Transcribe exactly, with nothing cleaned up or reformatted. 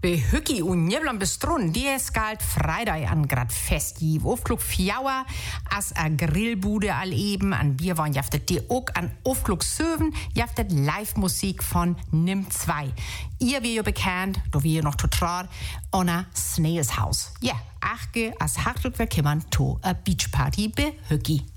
Bei Hücki und Niblan bestrun, die skalt Freitag an grad fest. Die Aufklug Fjauer, as a Grillbude all eben, an Bierwein jaftet die auch an Aufklug Söven, jaftet Live-Musik von Nimm zwei. Ihr wie ihr bekannt, do wie ihr noch total, Anna Snails House. Ja, achge as Hartwig verkimmern to a Beachparty bei Hücki.